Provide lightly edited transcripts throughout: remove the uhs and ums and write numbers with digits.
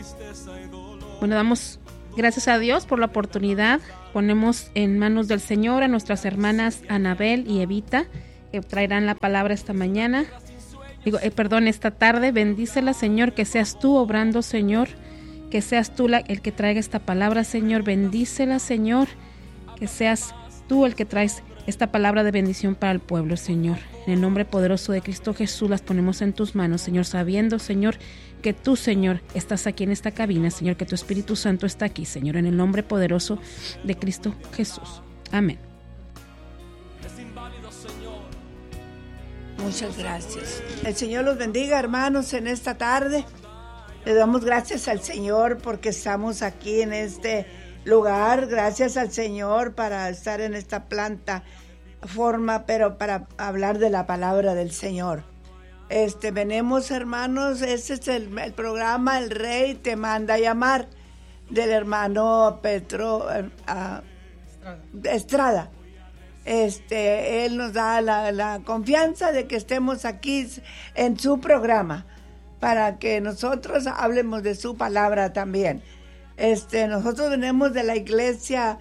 Bueno, damos gracias a Dios por la oportunidad. Ponemos en manos del Señor a nuestras hermanas Anabel y Evita, que traerán la palabra esta mañana. Esta tarde. Bendícela, Señor, que seas tú obrando, Señor, que seas tú el que traiga esta palabra, Señor. Bendícela, Señor, que seas tú el que traes esta palabra de bendición para el pueblo, Señor. En el nombre poderoso de Cristo Jesús las ponemos en tus manos, Señor, sabiendo, Señor, que tú, Señor, estás aquí en esta cabina, Señor, que tu Espíritu Santo está aquí, Señor, en el nombre poderoso de Cristo Jesús. Amén. Muchas gracias. El Señor los bendiga, hermanos, en esta tarde. Le damos gracias al Señor porque estamos aquí en este lugar. Gracias al Señor para estar en esta plataforma, pero para hablar de la palabra del Señor. Venimos, hermanos, este es el programa El Rey te manda a llamar, del hermano Pedro Estrada. Él nos da la confianza de que estemos aquí en su programa para que nosotros hablemos de su palabra también. Nosotros venimos de la iglesia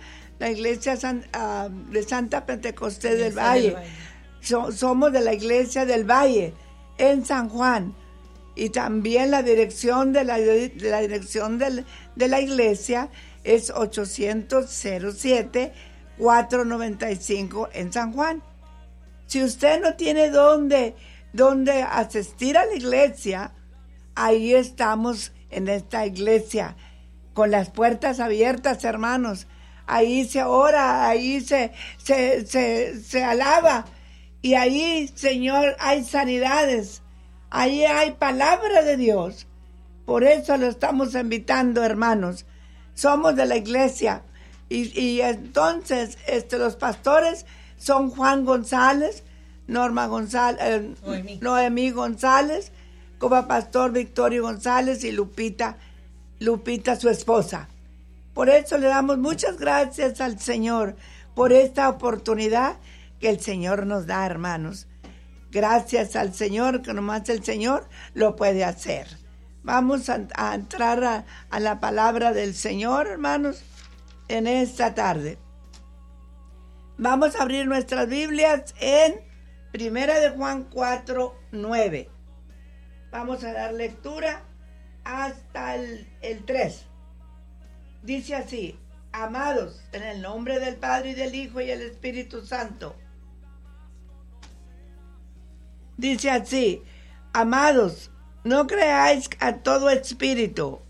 de Santa Pentecostés del Valle. Somos de la iglesia del Valle en San Juan, y también la dirección de la iglesia es 800-07-495 en San Juan. Si usted no tiene dónde asistir a la iglesia, ahí estamos en esta iglesia con las puertas abiertas, hermanos. Ahí se ora, ahí se alaba, y ahí, Señor, hay sanidades, ahí hay palabra de Dios. Por eso lo estamos invitando, hermanos. Somos de la iglesia. Y entonces los pastores son Juan González, Norma González, Noemí González, como pastor Victorio González y Lupita su esposa. Por eso le damos muchas gracias al Señor por esta oportunidad que el Señor nos da, hermanos. Gracias al Señor, que nomás el Señor lo puede hacer. Vamos a entrar a la palabra del Señor, hermanos, en esta tarde. Vamos a abrir nuestras Biblias en 1 de Juan 4:9. Vamos a dar lectura hasta el 3. Dice así: amados, en el nombre del Padre y del Hijo y el Espíritu Santo. Dice así: amados, no creáis a todo espíritu.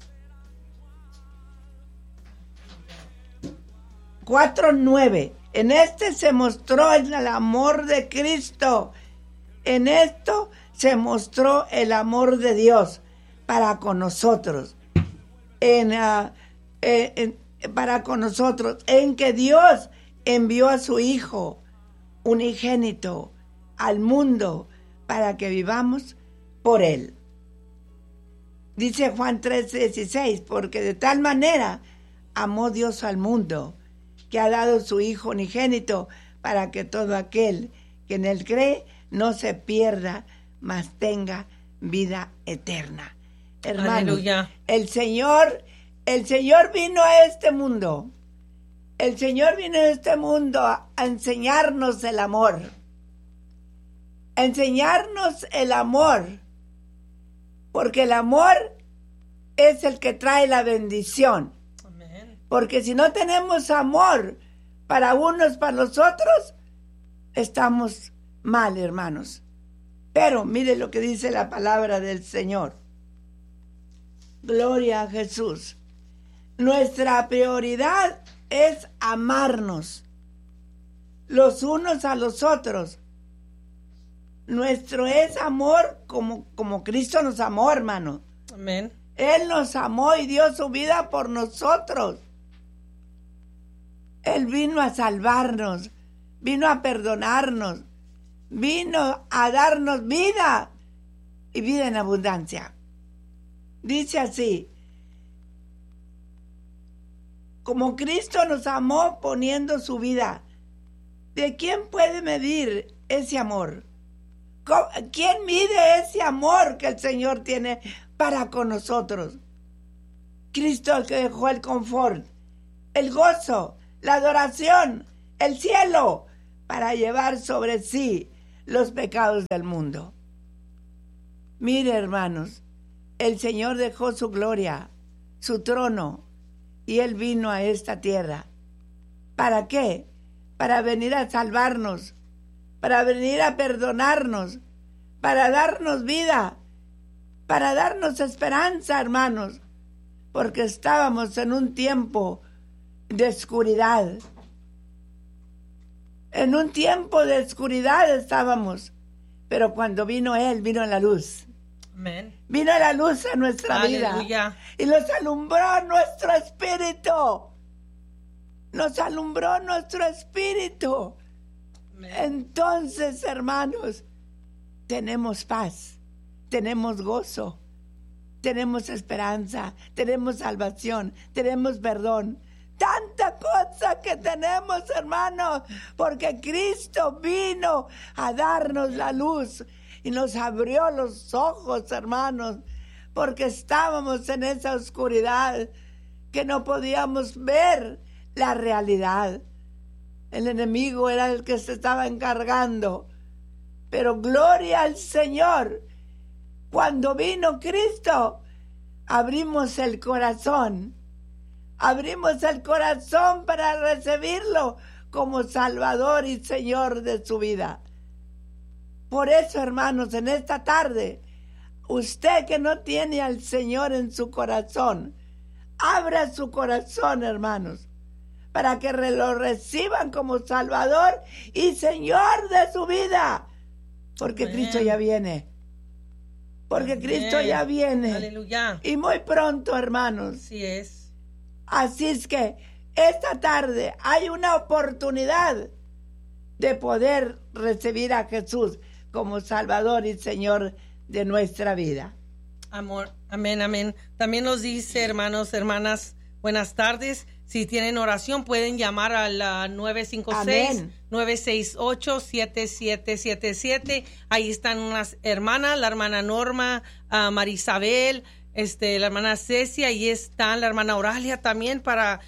4:9. En este se mostró el amor de Cristo. En esto se mostró el amor de Dios para con nosotros. Para con nosotros, en que Dios envió a su Hijo unigénito al mundo para que vivamos por Él. Dice Juan 3:16, porque de tal manera amó Dios al mundo, que ha dado su Hijo unigénito, para que todo aquel que en Él cree no se pierda, mas tenga vida eterna. Hermanos, aleluya. El Señor vino a este mundo. El Señor vino a este mundo a enseñarnos el amor. A enseñarnos el amor. Porque el amor es el que trae la bendición. Amén. Porque si no tenemos amor para unos, para los otros, estamos mal, hermanos. Pero mire lo que dice la palabra del Señor. Gloria a Jesús. Nuestra prioridad es amarnos los unos a los otros. Nuestro es amor como Cristo nos amó, hermano. Amén. Él nos amó y dio su vida por nosotros. Él vino a salvarnos, vino a perdonarnos, vino a darnos vida y vida en abundancia. Dice así: como Cristo nos amó poniendo su vida, ¿de quién puede medir ese amor? ¿Quién mide ese amor que el Señor tiene para con nosotros? Cristo que dejó el confort, el gozo, la adoración, el cielo, para llevar sobre sí los pecados del mundo. Mire, hermanos, el Señor dejó su gloria, su trono, y Él vino a esta tierra. ¿Para qué? Para venir a salvarnos, para venir a perdonarnos, para darnos vida, para darnos esperanza, hermanos, porque estábamos en un tiempo de oscuridad. En un tiempo de oscuridad estábamos, pero cuando vino Él, vino la luz. Amén. Vino la luz a nuestra Aleluya. vida y nos alumbró nuestro espíritu. Nos alumbró nuestro espíritu. Amén. Entonces, hermanos, tenemos paz, tenemos gozo, tenemos esperanza, tenemos salvación, tenemos perdón. Tanta cosa que tenemos, hermanos, porque Cristo vino a darnos la luz y nos abrió los ojos, hermanos, porque estábamos en esa oscuridad que no podíamos ver la realidad. El enemigo era el que se estaba encargando, pero gloria al Señor. Cuando vino Cristo, abrimos el corazón para recibirlo como Salvador y Señor de su vida. Por eso, hermanos, en esta tarde, usted que no tiene al Señor en su corazón, abra su corazón, hermanos, para que lo reciban como Salvador y Señor de su vida. Porque Amén. Cristo ya viene. Porque Amén. Cristo ya viene. Aleluya. Y muy pronto, hermanos. Así es. Así es que esta tarde hay una oportunidad de poder recibir a Jesús como Salvador y Señor de nuestra vida. Amor, amén, amén. También nos dice, hermanos, hermanas, buenas tardes. Si tienen oración, pueden llamar a la 956-968-7777. Ahí están unas hermanas, la hermana Norma, Marisabel, la hermana Cecia, y están la hermana Oralia también para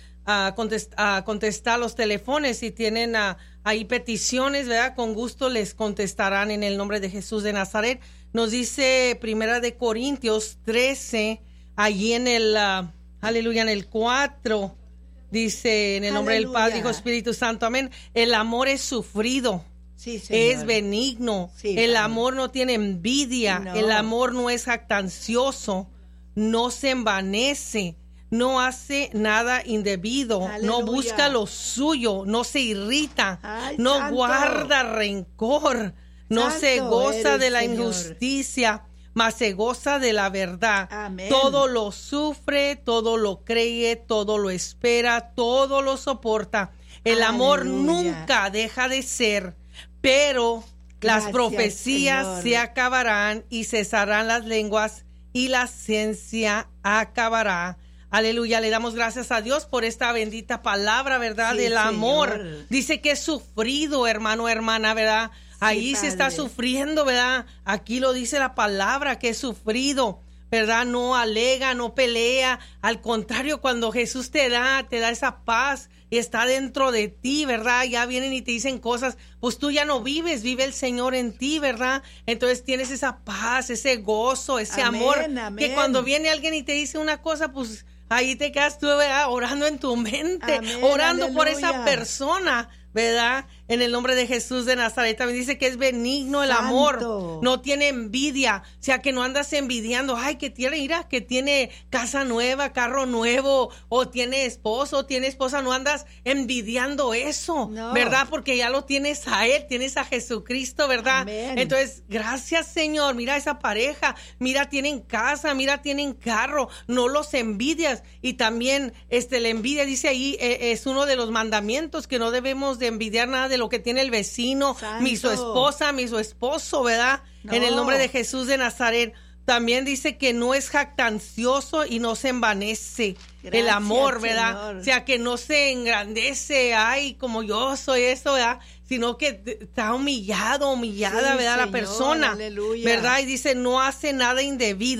contestar los teléfonos. Si tienen ahí peticiones, ¿verdad? Con gusto les contestarán en el nombre de Jesús de Nazaret. Nos dice Primera de Corintios 13, allí en el, aleluya, en el 4, dice, en el nombre del Padre, Hijo, Espíritu Santo, amén. El amor es sufrido. Sí, Señor. Es benigno. Sí, el Padre. amor no tiene envidia. No. El amor no es jactancioso. No se envanece. No hace nada indebido. Aleluya. No busca lo suyo. No se irrita. Ay, no santo. guarda rencor. No Santo se goza eres, de la Señor. injusticia, mas se goza de la verdad. Amén. Todo lo sufre, todo lo cree, todo lo espera, todo lo soporta. El amor Aleluya. nunca deja de ser, pero las Gracias, profecías Señor. se acabarán y cesarán las lenguas y la ciencia acabará. Aleluya, le damos gracias a Dios por esta bendita palabra, ¿verdad? Sí, Del amor. Señor. Dice que es sufrido, hermano, hermana, ¿verdad? Ahí se está Padre. sufriendo, ¿verdad? Aquí lo dice la palabra, que es sufrido, ¿verdad? No alega, no pelea. Al contrario, cuando Jesús te da esa paz y está dentro de ti, ¿verdad? Ya vienen y te dicen cosas, pues tú ya no vives, vive el Señor en ti, ¿verdad? Entonces tienes esa paz, ese gozo, ese Amén, amor, amén. que cuando viene alguien y te dice una cosa, pues ahí te quedas tú, ¿verdad? Orando en tu mente, Amén, orando por esa aleluya. persona, ¿verdad? En el nombre de Jesús de Nazaret. También dice que es benigno el Santo. amor, no tiene envidia, o sea, que no andas envidiando, ay, que tiene casa nueva, carro nuevo, o tiene esposo, o tiene esposa, no andas envidiando eso, No. ¿verdad? Porque ya lo tienes a Él, tienes a Jesucristo, ¿verdad? Amén. Entonces, gracias, Señor, mira esa pareja, mira, tienen casa, mira, tienen carro, no los envidias. Y también, la envidia, dice ahí, es uno de los mandamientos, que no debemos de envidiar nada de lo que tiene el vecino, Santo. mi su esposa, mi su esposo, ¿verdad? No. En el nombre de Jesús de Nazaret. También dice que no es jactancioso y no se envanece. El Gracias, amor, ¿verdad? Señor. O sea, que no se engrandece, ay, como yo soy eso, ¿verdad? Sino que está humillada, Sí, ¿verdad? La Señor, persona, aleluya. ¿verdad? Y dice, no hace nada indebido. O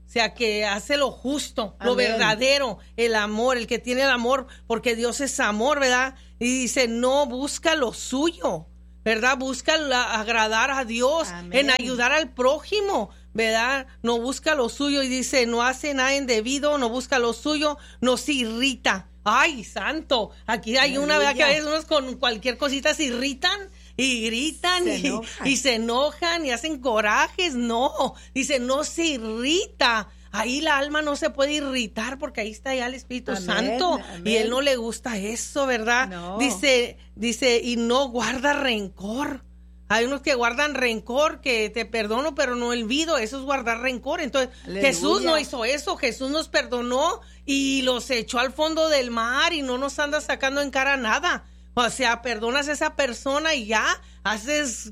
O sea, que hace lo justo, lo Amén. verdadero, el amor, el que tiene el amor, porque Dios es amor, ¿verdad? Y dice, no busca lo suyo, ¿verdad? Busca agradar a Dios, Amén. en ayudar al prójimo, ¿verdad? No busca lo suyo y dice, no hace nada indebido, no busca lo suyo, no se irrita. ¡Ay, santo! Aquí hay una, ¿verdad? Que a veces unos con cualquier cosita se irritan. Y gritan y se enojan y hacen corajes. No, dice, no se irrita. Ahí la alma no se puede irritar porque ahí está ya el Espíritu Amén, Santo. amén. Y él no le gusta eso, ¿verdad? No. Dice, y no guarda rencor. Hay unos que guardan rencor, que te perdono, pero no olvido. Eso es guardar rencor. Entonces, Aleluya. Jesús no hizo eso. Jesús nos perdonó y los echó al fondo del mar y no nos anda sacando en cara nada. O sea, perdonas a esa persona y ya haces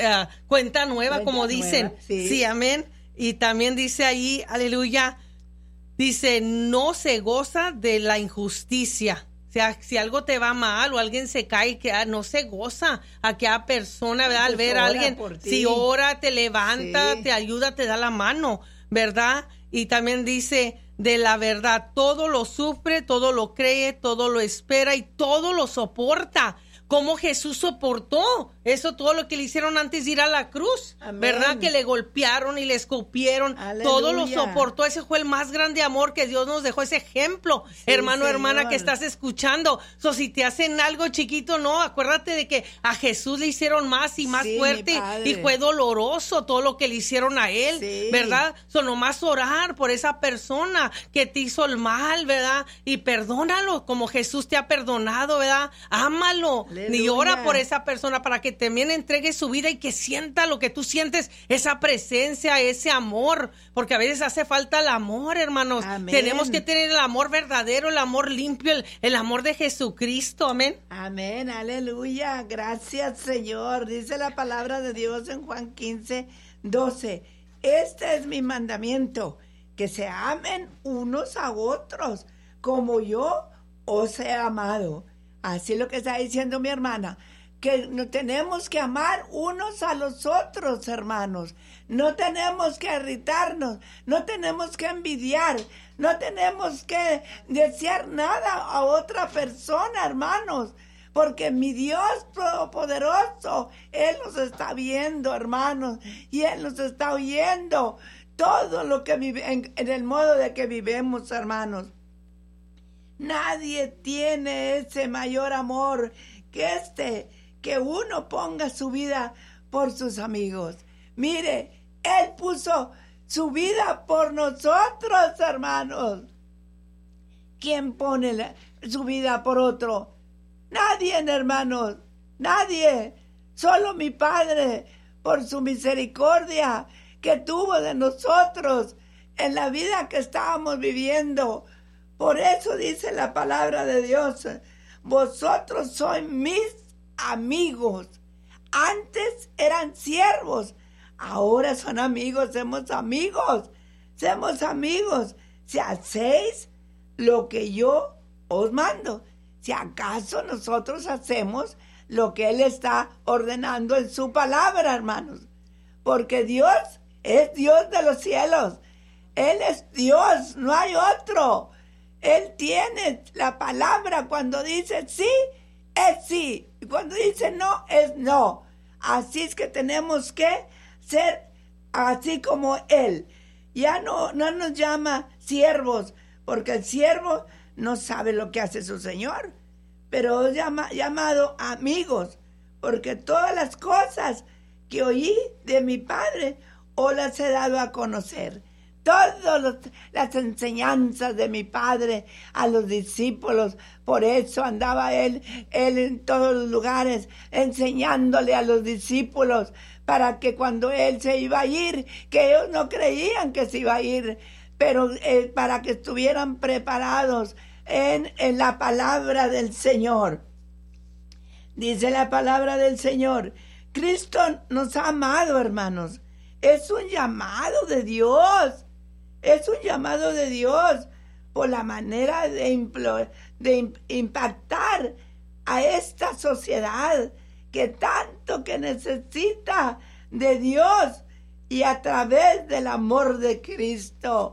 cuenta nueva, como Cuenta dicen. nueva, sí. Sí, amén. Y también dice ahí, aleluya, dice, no se goza de la injusticia. O sea, si algo te va mal o alguien se cae, que no se goza a aquella persona, ¿verdad? Al Pues ver a ora alguien, por ti. si ora, te levanta, Sí. te ayuda, te da la mano, ¿verdad? Y también dice, de la verdad, todo lo sufre, todo lo cree, todo lo espera y todo lo soporta. Como Jesús soportó eso, todo lo que le hicieron antes de ir a la cruz, Amén. ¿verdad? Que le golpearon y le escupieron, Aleluya. todo lo soportó. Ese fue el más grande amor que Dios nos dejó, ese ejemplo, Sí, hermano, hermana, Señor. que estás escuchando. Si te hacen algo chiquito, no, acuérdate de que a Jesús le hicieron más y más Sí, mi fuerte Padre. y fue doloroso todo lo que le hicieron a él, Sí. ¿verdad? Nomás orar por esa persona que te hizo el mal, ¿verdad? Y perdónalo como Jesús te ha perdonado, ¿verdad? Ámalo. Aleluya. Y ora por esa persona para que también entregue su vida y que sienta lo que tú sientes, esa presencia, ese amor, porque a veces hace falta el amor, hermanos. Amén. Tenemos que tener el amor verdadero, el amor limpio, el amor de Jesucristo, amén. Amén, aleluya. Gracias, Señor. Dice la palabra de Dios en Juan 15:12. Este es mi mandamiento, que se amen unos a otros, como yo os he amado. Así es lo que está diciendo mi hermana, que no tenemos que amar unos a los otros, hermanos. No tenemos que irritarnos, no tenemos que envidiar, no tenemos que desear nada a otra persona, hermanos. Porque mi Dios todopoderoso, Él nos está viendo, hermanos, y Él nos está oyendo todo lo que vive, en el modo de que vivimos, hermanos. Nadie tiene ese mayor amor que que uno ponga su vida por sus amigos. Mire, Él puso su vida por nosotros, hermanos. ¿Quién pone su vida por otro? Nadie, hermanos, nadie. Solo mi Padre, por su misericordia que tuvo de nosotros en la vida que estábamos viviendo. Por eso dice la palabra de Dios, vosotros sois mis amigos. Antes eran siervos, ahora son amigos, somos amigos. Si hacéis lo que yo os mando. Si acaso nosotros hacemos lo que Él está ordenando en su palabra, hermanos. Porque Dios es Dios de los cielos. Él es Dios, no hay otro. Él tiene la palabra. Cuando dice sí, es sí. Y cuando dice no, es no. Así es que tenemos que ser así como Él. Ya no nos llama siervos, porque el siervo no sabe lo que hace su Señor. Pero es llamado amigos, porque todas las cosas que oí de mi Padre os las he dado a conocer. Todas las enseñanzas de mi Padre a los discípulos. Por eso andaba él en todos los lugares enseñándole a los discípulos, para que cuando Él se iba a ir, que ellos no creían que se iba a ir, pero para que estuvieran preparados en la palabra del Señor. Dice la palabra del Señor, Cristo nos ha amado, hermanos. Es un llamado de Dios. Es un llamado de Dios por la manera de impactar a esta sociedad que tanto que necesita de Dios, y a través del amor de Cristo.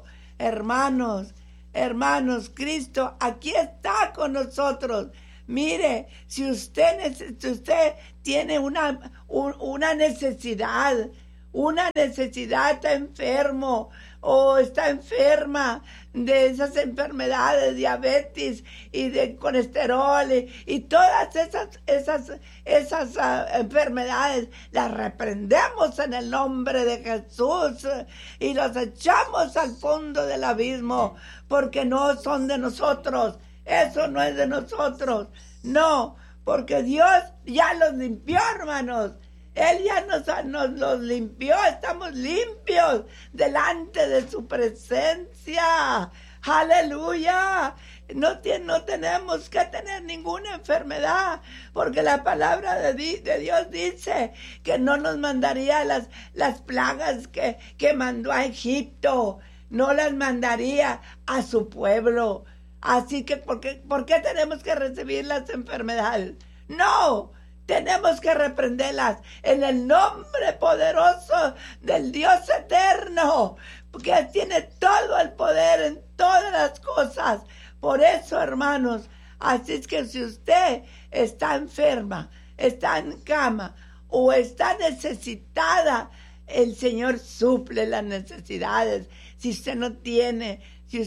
Hermanos, Cristo aquí está con nosotros. Mire, si usted tiene una necesidad, está enfermo o está enferma de esas enfermedades, diabetes y de colesterol y todas esas enfermedades, las reprendemos en el nombre de Jesús y los echamos al fondo del abismo, porque no son de nosotros. Eso no es de nosotros, no, porque Dios ya los limpió, hermanos. Él ya nos los limpió, estamos limpios delante de su presencia. ¡Aleluya! No tenemos que tener ninguna enfermedad, porque la palabra de Dios dice que no nos mandaría las plagas que mandó a Egipto, no las mandaría a su pueblo. Así que, ¿por qué tenemos que recibir las enfermedades? ¡No! Tenemos que reprenderlas en el nombre poderoso del Dios eterno, porque Él tiene todo el poder en todas las cosas. Por eso, hermanos, así es que si usted está enferma, está en cama o está necesitada, el Señor suple las necesidades. Si usted no tiene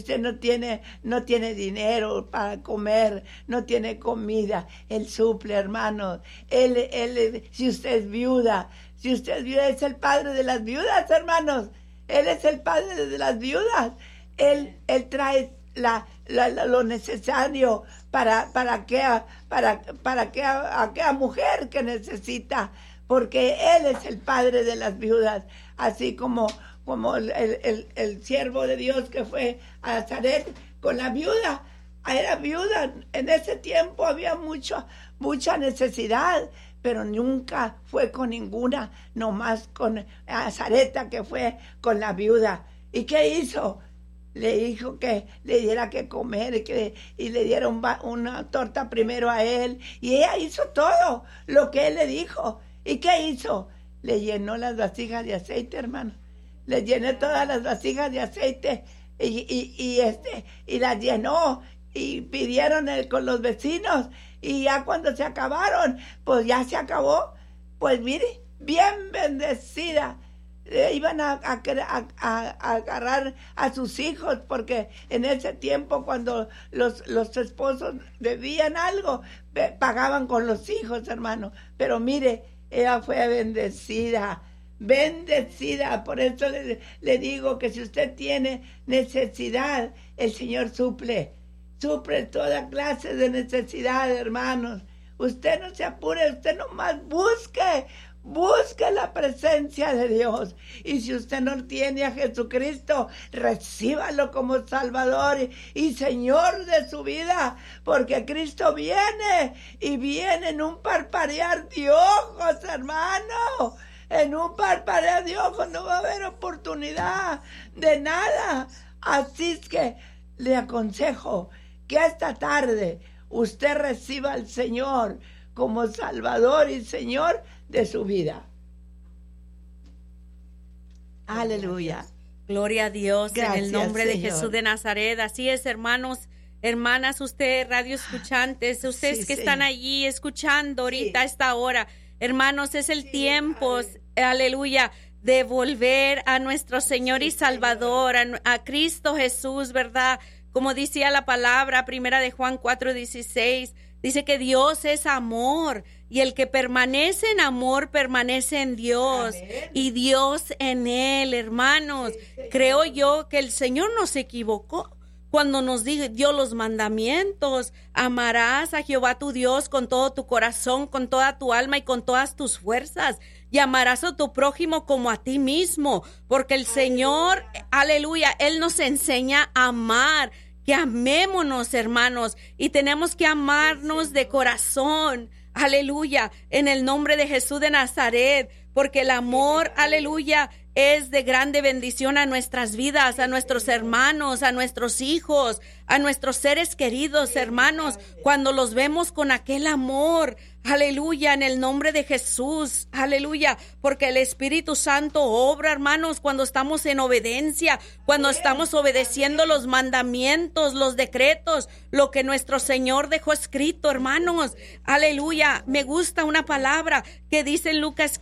dinero para comer, no tiene comida, Él suple, hermanos. Si usted es viuda, es el padre de las viudas, hermanos. Él es el padre de las viudas. Él trae lo necesario para aquella mujer que necesita, porque Él es el padre de las viudas, así como el siervo de Dios que fue a Nazaret con la viuda. Era viuda, en ese tiempo había mucha necesidad, pero nunca fue con ninguna, nomás con Nazareta, que fue con la viuda. ¿Y qué hizo? Le dijo que le diera que comer y le diera una torta primero a él, y ella hizo todo lo que él le dijo. ¿Y qué hizo? Le llenó las vasijas de aceite, hermano. Le llené todas las vasijas de aceite y las llenó, y pidieron con los vecinos, y ya cuando se acabaron, pues ya se acabó. Pues mire, bien bendecida. Iban a agarrar a sus hijos, porque en ese tiempo cuando los esposos debían algo, pagaban con los hijos, hermano. Pero mire, ella fue bendecida. Por eso le digo que si usted tiene necesidad, el Señor suple toda clase de necesidad, hermanos. Usted no se apure, usted nomás busque la presencia de Dios. Y si usted no tiene a Jesucristo, recíbalo como Salvador y Señor de su vida, porque Cristo viene, y viene en un parpadear de ojos, hermano. En un parpadeo de ojos no va a haber oportunidad de nada. Así es que le aconsejo que esta tarde usted reciba al Señor como Salvador y Señor de su vida. Aleluya. Gloria a Dios. Gracias, en el nombre de Señor. Jesús de Nazaret. Así es, hermanos, hermanas, usted, radio escuchantes, ustedes que están allí escuchando ahorita a esta hora. Hermanos, es el tiempo, aleluya, de volver a nuestro Señor y Salvador, a Cristo Jesús, ¿verdad? Como decía la palabra, primera de Juan 4:16, dice que Dios es amor, y el que permanece en amor permanece en Dios. Amén. Y Dios en él, hermanos. Creo yo que el Señor no se equivocó cuando nos dio los mandamientos. Amarás a Jehová tu Dios con todo tu corazón, con toda tu alma y con todas tus fuerzas. Y amarás a tu prójimo como a ti mismo. Porque el Señor, aleluya, Él nos enseña a amar. Que amémonos, hermanos. Y tenemos que amarnos de corazón. Aleluya, en el nombre de Jesús de Nazaret. Porque el amor, aleluya, es de grande bendición a nuestras vidas, a nuestros hermanos, a nuestros hijos, a nuestros seres queridos, hermanos, cuando los vemos con aquel amor. Aleluya, en el nombre de Jesús, aleluya, porque el Espíritu Santo obra, hermanos, cuando estamos en obediencia, cuando estamos obedeciendo los mandamientos, los decretos, lo que nuestro Señor dejó escrito, hermanos. Aleluya, me gusta una palabra que dice en Lucas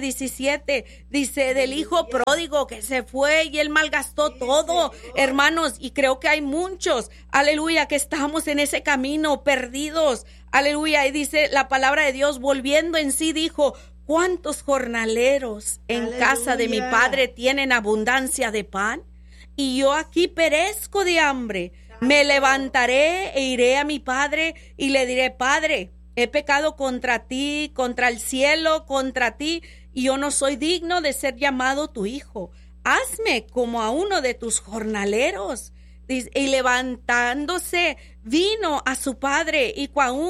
15:17, dice del hijo pródigo que se fue y él malgastó todo, hermanos, y creo que hay muchos, aleluya, que estamos en ese camino perdidos. Aleluya, y dice la palabra de Dios, volviendo en sí, dijo: ¿cuántos jornaleros en casa de mi padre tienen abundancia de pan? Y yo aquí perezco de hambre. Me levantaré e iré a mi padre y le diré: Padre, he pecado contra ti, contra el cielo, contra ti, y yo no soy digno de ser llamado tu hijo. Hazme como a uno de tus jornaleros. Y levantándose vino a su padre, y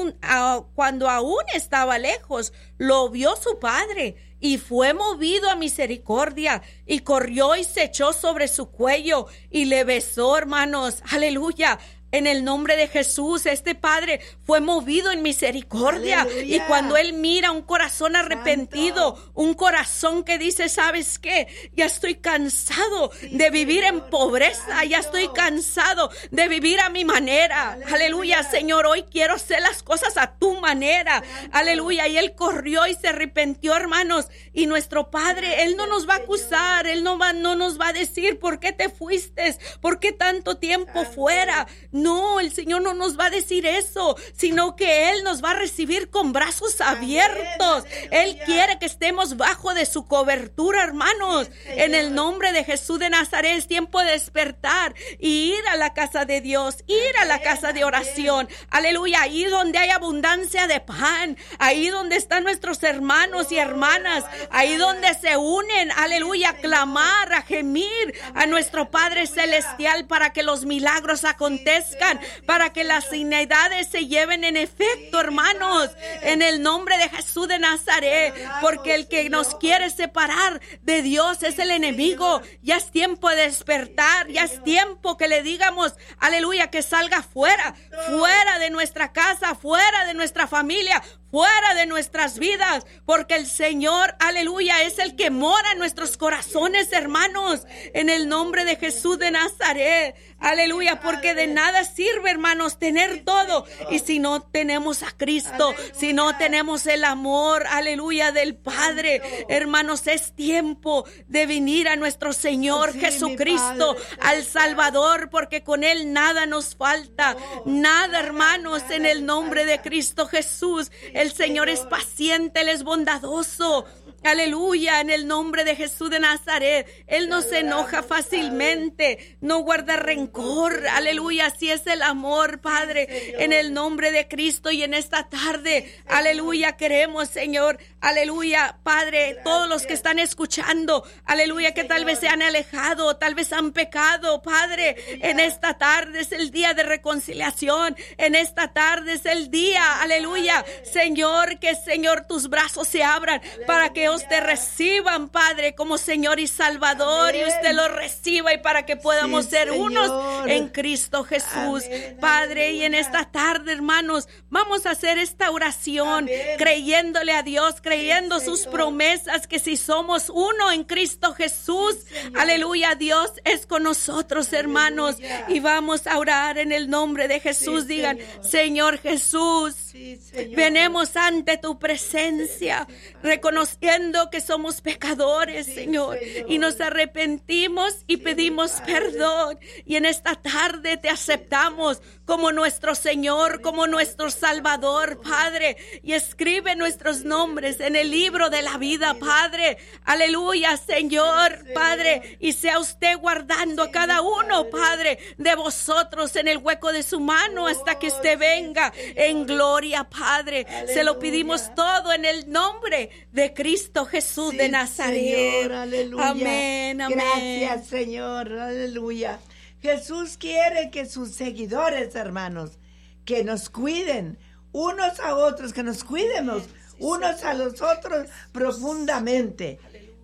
cuando aún estaba lejos, lo vio su padre y fue movido a misericordia y corrió y se echó sobre su cuello y le besó, hermanos. Aleluya. En el nombre de Jesús, este padre fue movido en misericordia. Aleluya. Y cuando él mira un corazón arrepentido, Santo, un corazón que dice: ¿sabes qué? Ya estoy cansado de vivir en pobreza. Santo. Ya estoy cansado de vivir a mi manera. Aleluya, Señor, hoy quiero hacer las cosas a tu manera. Santo. Aleluya. Y él corrió y se arrepintió, hermanos. Y nuestro Padre, Él no nos va a acusar. Él no nos va a decir: ¿por qué te fuiste? ¿Por qué tanto tiempo fuera? No, el Señor no nos va a decir eso, sino que Él nos va a recibir con brazos abiertos. Él quiere que estemos bajo de su cobertura, hermanos. En el nombre de Jesús de Nazaret es tiempo de despertar y ir a la casa de Dios, ir a la casa de oración. Aleluya, ahí donde hay abundancia de pan, ahí donde están nuestros hermanos y hermanas, ahí donde se unen, aleluya, a clamar, a gemir a nuestro Padre Celestial para que los milagros acontezcan, para que las sanidades se lleven en efecto, hermanos, en el nombre de Jesús de Nazaret, porque el que nos quiere separar de Dios es el enemigo. Ya es tiempo de despertar, ya es tiempo que le digamos, aleluya, que salga fuera de nuestra casa, fuera de nuestra familia, fuera de nuestras vidas, porque el Señor, aleluya, es el que mora en nuestros corazones, hermanos, en el nombre de Jesús de Nazaret. Aleluya, porque de nada sirve, hermanos, tener todo y si no tenemos a Cristo, si no tenemos el amor, aleluya, del Padre. Hermanos, es tiempo de venir a nuestro Señor Jesucristo, al Salvador, porque con Él nada nos falta, nada, hermanos, en el nombre de Cristo Jesús. El Señor es paciente, Él es bondadoso. Aleluya, en el nombre de Jesús de Nazaret. Él no se enoja fácilmente, no guarda rencor. Aleluya, así es el amor, Padre, en el nombre de Cristo. Y en esta tarde, aleluya, queremos, Señor, aleluya, Padre, todos los que están escuchando, aleluya, que tal vez se han alejado, tal vez han pecado, Padre, en esta tarde es el día de reconciliación. En esta tarde es el día, aleluya, Señor, que, Señor, tus brazos se abran para que te reciban, Padre, como Señor y Salvador. Amén. Y usted lo reciba y para que podamos ser Señor, unos en Cristo Jesús. Amén, Padre, aleluya. Y en esta tarde, hermanos, vamos a hacer esta oración, amén, creyéndole a Dios, creyendo sus promesas, que si somos uno en Cristo Jesús, sí, aleluya, Dios es con nosotros, hermanos, aleluya. Y vamos a orar en el nombre de Jesús. Sí, digan, Señor Jesús, sí, Señor, venemos ante tu presencia, reconociendo que somos pecadores, Señor, y nos arrepentimos y pedimos perdón. Y en esta tarde te aceptamos como nuestro Señor, como nuestro Salvador, Padre, y escribe nuestros nombres en el libro de la vida, Padre. Aleluya, Señor, Padre, y sea usted guardando a cada uno, Padre, de vosotros en el hueco de su mano hasta que usted venga en gloria, Padre. Se lo pedimos todo en el nombre de Cristo Jesús, sí, de Nazaret. Señor, aleluya. Amén, amén. Gracias, Señor, aleluya. Jesús quiere que sus seguidores, hermanos, que nos cuiden unos a otros, que nos cuidemos unos a los otros profundamente.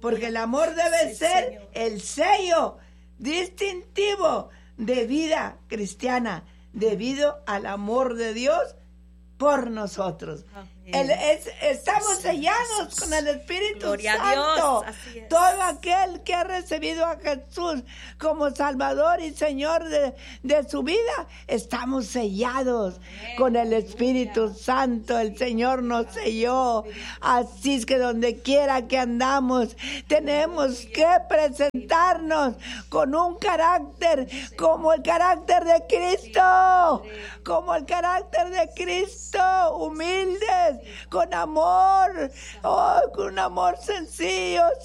porque el amor debe ser el sello distintivo de vida cristiana, debido al amor de Dios por nosotros. Estamos sellados con el Espíritu Santo. Todo aquel que ha recibido a Jesús como Salvador y Señor de su vida, estamos sellados con el Espíritu Santo. El Señor nos selló. Así es que donde quiera que andamos, tenemos que presentarnos con un carácter como el carácter de Cristo, humildes, con amor, con un amor sencillo,